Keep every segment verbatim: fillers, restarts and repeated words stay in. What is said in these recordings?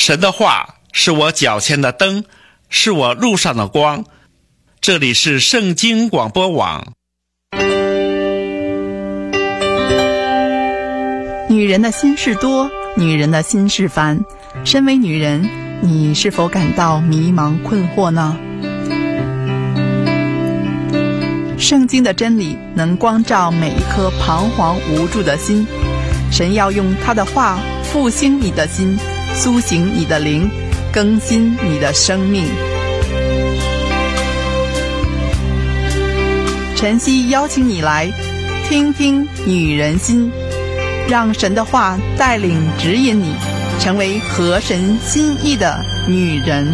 神的话是我脚前的灯，是我路上的光。这里是圣经广播网。 女人的心事多，女人的心事烦。身为女人，你是否感到迷茫困惑呢？圣经的真理能光照每一颗彷徨无助的心。神要用他的话复兴你的心，苏醒你的灵，更新你的生命。晨曦邀请你来听听女人心，让神的话带领指引你，成为合神心意的女人。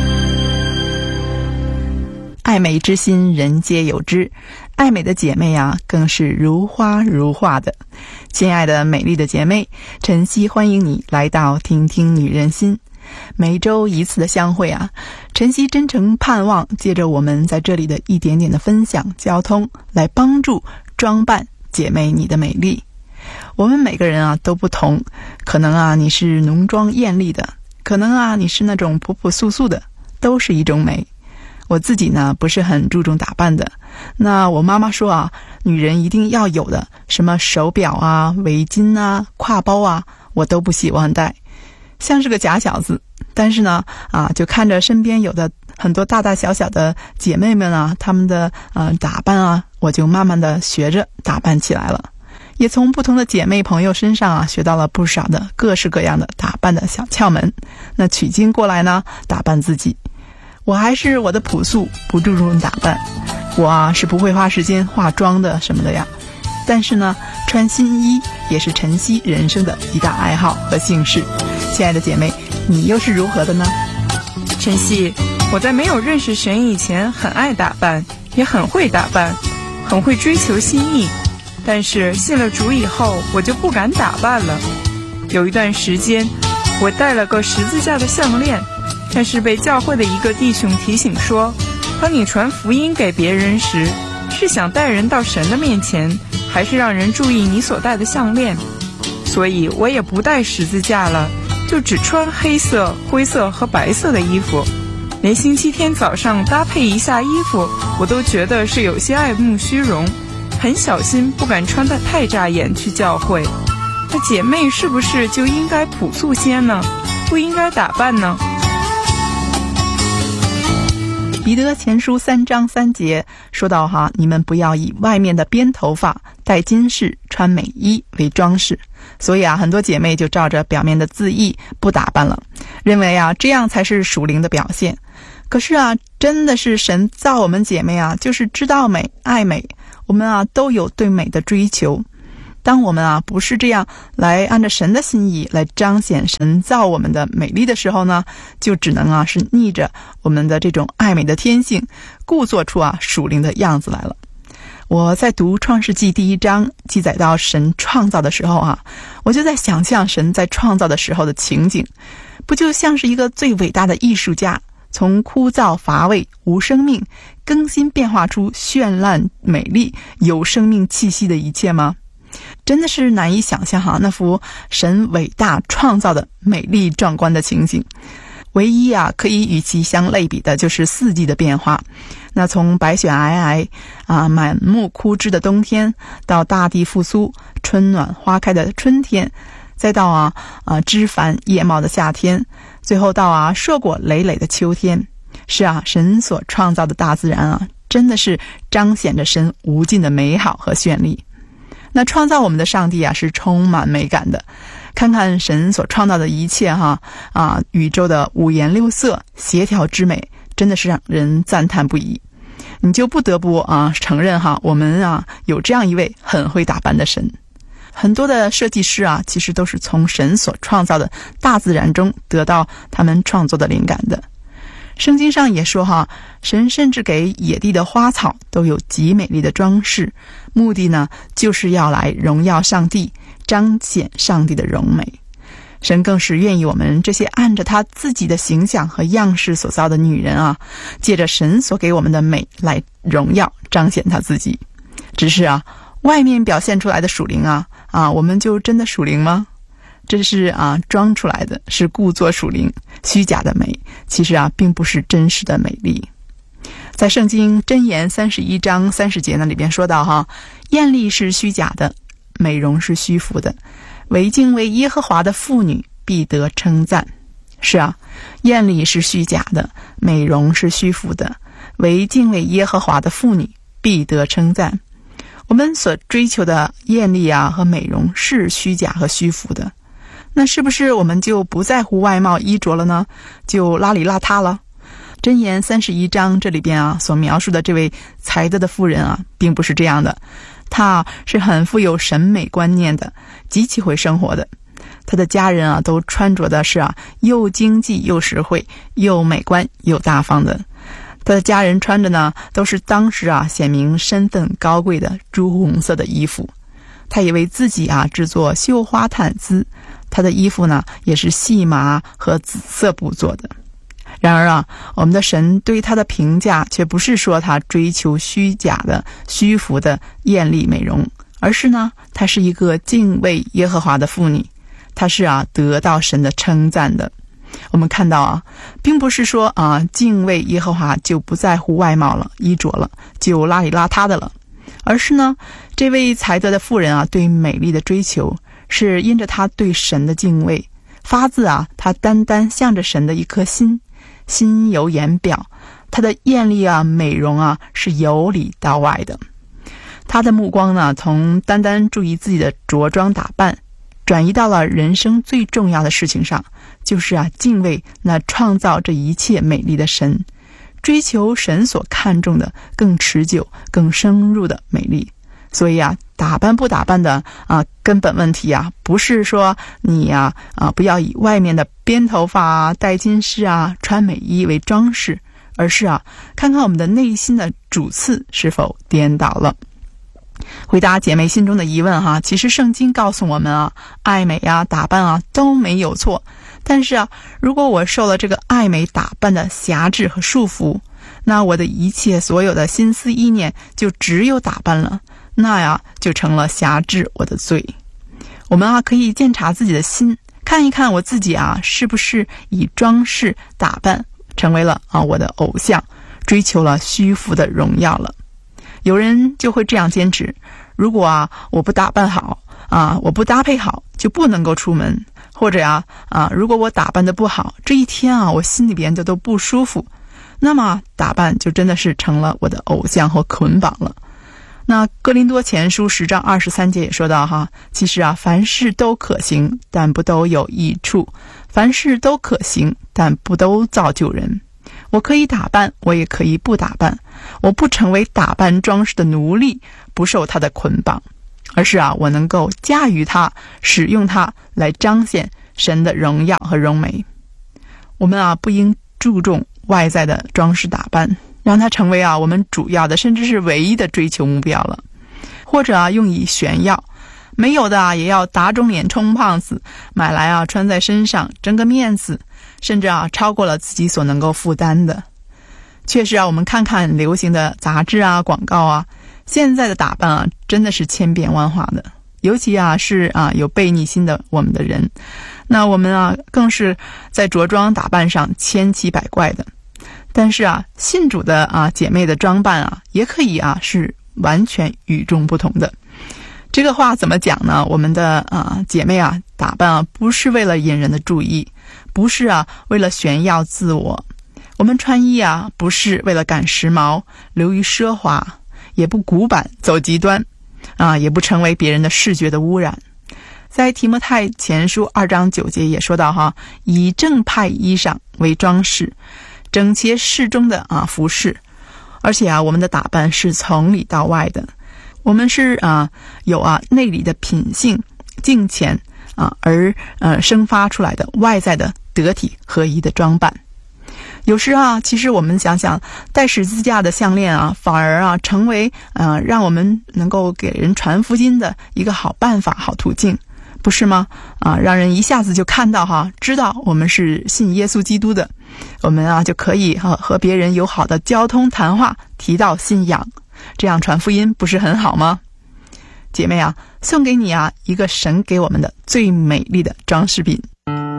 爱美之心，人皆有之。爱美的姐妹啊，更是如花如画的。亲爱的美丽的姐妹，晨曦欢迎你来到听听女人心。每周一次的相会啊，晨曦真诚盼望借着我们在这里的一点点的分享交通，来帮助装扮姐妹你的美丽。我们每个人啊都不同，可能啊你是浓妆艳丽的，可能啊你是那种朴朴素素的，都是一种美。我自己呢不是很注重打扮的，那我妈妈说啊，女人一定要有的什么手表啊、围巾啊、挎包啊，我都不喜欢戴，像是个假小子。但是呢啊，就看着身边有的很多大大小小的姐妹们啊，她们的呃打扮啊，我就慢慢的学着打扮起来了，也从不同的姐妹朋友身上啊学到了不少的各式各样的打扮的小窍门，那取经过来呢打扮自己。我还是我的朴素，不注重打扮，我啊是不会花时间化妆的什么的呀。但是呢，穿新衣也是晨曦人生的一大爱好和幸事。亲爱的姐妹，你又是如何的呢？ 晨曦，我在没有认识神以前很爱打扮，也很会打扮，很会追求心意。但是信了主以后，我就不敢打扮了。有一段时间，我戴了个十字架的项链，但是被教会的一个弟兄提醒说，当你传福音给别人时，是想带人到神的面前，还是让人注意你所戴的项链？所以我也不戴十字架了，就只穿黑色、灰色和白色的衣服。连星期天早上搭配一下衣服，我都觉得是有些爱慕虚荣，很小心不敢穿得太扎眼去教会。那姐妹是不是就应该朴素些呢？不应该打扮呢？ 彼得前书三章三节说到哈，你们不要以外面的编头发、戴金饰、穿美衣为装饰。所以啊，很多姐妹就照着表面的字意不打扮了，认为啊这样才是属灵的表现。可是啊，真的是神造我们姐妹啊，就是知道美、爱美，我们啊都有对美的追求。当我们啊不是这样来按照神的心意来彰显神造我们的美丽的时候呢，就只能啊是逆着我们的这种爱美的天性，故作出啊属灵的样子来了。我在读创世纪第一章记载到神创造的时候啊，我就在想象神在创造的时候的情景，不就像是一个最伟大的艺术家，从枯燥乏味无生命更新变化出绚烂美丽有生命气息的一切吗？真的是难以想象哈，那幅神伟大创造的美丽壮观的情景。唯一啊可以与其相类比的就是四季的变化。那从白雪皑皑啊满目枯枝的冬天，到大地复苏春暖花开的春天，再到啊啊枝繁叶茂的夏天，最后到啊硕果累累的秋天。是啊，神所创造的大自然啊，真的是彰显着神无尽的美好和绚丽。那创造我们的上帝啊是充满美感的，看看神所创造的一切哈啊，宇宙的五颜六色协调之美，真的是让人赞叹不已。你就不得不啊承认哈，我们啊有这样一位很会打扮的神。很多的设计师啊，其实都是从神所创造的大自然中得到他们创作的灵感的。圣经上也说哈，神甚至给野地的花草都有极美丽的装饰，目的呢就是要来荣耀上帝，彰显上帝的荣美。神更是愿意我们这些按着他自己的形象和样式所造的女人啊，借着神所给我们的美来荣耀彰显他自己。只是啊，外面表现出来的属灵啊啊，我们就真的属灵吗？ 这是啊装出来的，是故作属灵虚假的美，其实啊并不是真实的美丽。在圣经箴言三十一章三十节那里边说到哈，艳丽是虚假的，美容是虚浮的，唯敬畏耶和华的妇女必得称赞。是啊，艳丽是虚假的，美容是虚浮的，唯敬畏耶和华的妇女必得称赞。我们所追求的艳丽啊和美容是虚假和虚浮的，那是不是我们就不在乎外貌衣着了呢？就邋里邋遢了？箴言三十一章这里边啊所描述的这位才德的妇人啊，并不是这样的。她是很富有审美观念的，极其会生活的。她的家人啊都穿着的是啊又经济又实惠，又美观又大方的。他的家人穿着呢都是当时啊显明身份高贵的朱红色的衣服。他也为自己啊制作绣花毯子，他的衣服呢也是细麻和紫色布做的。然而啊，我们的神对他的评价却不是说他追求虚假的虚浮的艳丽美容，而是呢他是一个敬畏耶和华的妇女，他是啊得到神的称赞的。我们看到啊，并不是说啊敬畏耶和华就不在乎外貌了，衣着了，就邋里邋遢的了，而是呢这位才德的妇人啊对美丽的追求是因着他对神的敬畏，发自啊他单单向着神的一颗心，心由言表，他的艳丽啊美容啊是由里到外的。他的目光呢从单单注意自己的着装打扮，转移到了人生最重要的事情上，就是啊敬畏那创造这一切美丽的神，追求神所看重的更持久更深入的美丽。所以啊打扮不打扮的啊根本问题啊不是说你呀 啊, 啊不要以外面的编头发啊戴金饰啊穿美衣为装饰，而是啊看看我们的内心的主次是否颠倒了。回答姐妹心中的疑问哈，其实圣经告诉我们啊，爱美啊打扮啊都没有错，但是啊如果我受了这个爱美打扮的辖制和束缚，那我的一切所有的心思意念就只有打扮了，那呀就成了辖制我的罪。我们啊可以鉴察自己的心，看一看我自己啊是不是以装饰打扮成为了啊我的偶像，追求了虚浮的荣耀了。有人就会这样坚持，如果啊我不打扮好啊我不搭配好就不能够出门，或者啊啊如果我打扮的不好，这一天啊我心里边就都不舒服，那么打扮就真的是成了我的偶像和捆绑了。那哥林多前书十章二十三节也说到哈，其实啊凡事都可行，但不都有益处，凡事都可行，但不都造就人。我可以打扮，我也可以不打扮，我不成为打扮装饰的奴隶，不受它的捆绑，而是啊我能够驾驭它，使用它来彰显神的荣耀和荣美。我们啊不应注重外在的装饰打扮，让它成为啊我们主要的甚至是唯一的追求目标了，或者啊用以炫耀，没有的啊也要打肿脸充胖子，买来啊穿在身上争个面子，甚至啊超过了自己所能够负担的。确实啊我们看看流行的杂志啊广告啊，现在的打扮啊真的是千变万化的，尤其啊是啊有悖逆心的我们的人，那我们啊更是在着装打扮上千奇百怪的。但是啊信主的啊姐妹的装扮啊也可以啊是完全与众不同的。这个话怎么讲呢？我们的啊姐妹啊打扮啊不是为了引人的注意，不是啊为了炫耀自我，我们穿衣啊不是为了赶时髦流于奢华，也不古板走极端啊，也不成为别人的视觉的污染。在提摩太前书二章九节也说到哈，以正派衣裳为装饰，整洁适中的啊服饰。而且啊我们的打扮是从里到外的，我们是啊有啊内里的品性敬虔啊而呃生发出来的外在的得体合一的装扮。有时啊其实我们想想，戴十字架的项链啊反而啊成为呃让我们能够给人传福音的一个好办法好途径，不是吗？啊让人一下子就看到哈，知道我们是信耶稣基督的，我们啊就可以哈和别人有好的交通谈话，提到信仰，这样传福音不是很好吗？ 姐妹啊，送给你啊一个神给我们的最美丽的装饰品。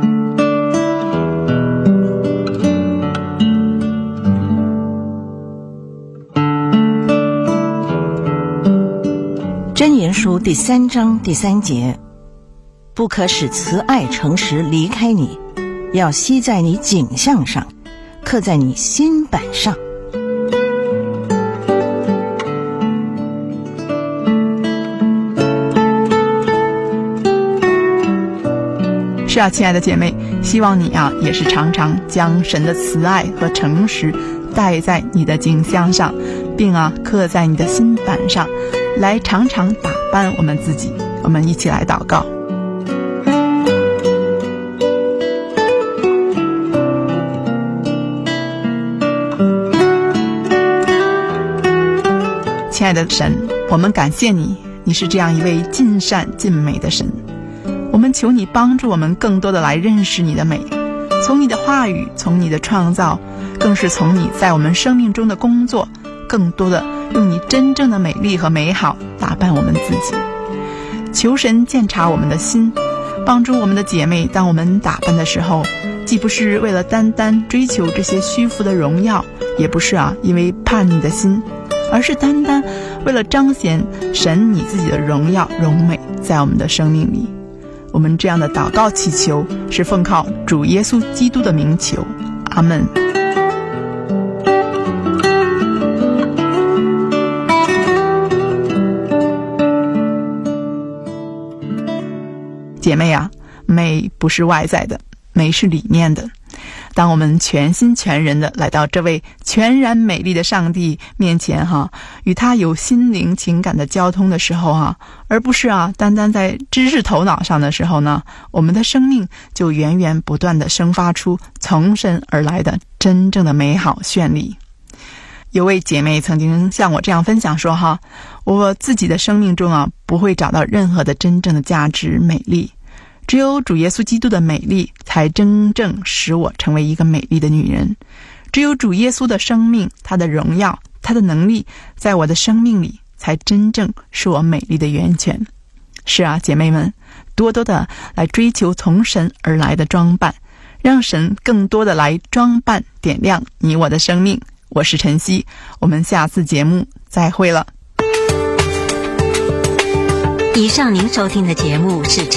箴言书第三章第三节，不可使慈爱诚实离开你，要吸在你颈项上，刻在你心板上。 是啊，亲爱的姐妹，希望你啊也是常常将神的慈爱和诚实带在你的颈项上，并啊刻在你的心板上，来常常打扮我们自己。我们一起来祷告。亲爱的神，我们感谢你，你是这样一位尽善尽美的神。我们求你帮助我们更多的来认识你的美，从你的话语，从你的创造，更是从你在我们生命中的工作，更多的用你真正的美丽和美好打扮我们自己。求神鉴察我们的心，帮助我们的姐妹，当我们打扮的时候，既不是为了单单追求这些虚浮的荣耀，也不是啊因为叛逆的心，而是单单为了彰显神你自己的荣耀荣美在我们的生命里。我们这样的祷告祈求，是奉靠主耶稣基督的名求，阿们。姐妹啊，美不是外在的，美是里面的。当我们全心全人的来到这位全然美丽的上帝面前哈，与他有心灵情感的交通的时候哈，而不是啊单单在知识头脑上的时候呢，我们的生命就源源不断的生发出从神而来的真正的美好绚丽。有位姐妹曾经向我这样分享说哈，我自己的生命中啊不会找到任何的真正的价值美丽，只有主耶稣基督的美丽才真正使我成为一个美丽的女人。只有主耶稣的生命，他的荣耀，他的能力在我的生命里才真正是我美丽的源泉。是啊，姐妹们，多多的来追求从神而来的装扮，让神更多的来装扮点亮你我的生命。我是晨曦，我们下次节目再会了。 以上您收听的节目是